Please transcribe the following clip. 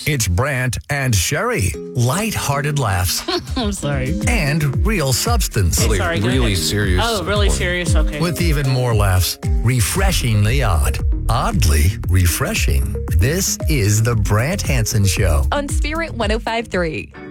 It's Brant and Sherry. Light-hearted laughs I'm sorry. and real substance. Really, sorry, go really ahead. serious. Oh, really serious? Okay. With even more laughs. Refreshingly odd. Oddly refreshing. This is the Brant Hansen Show. On Spirit 105.3.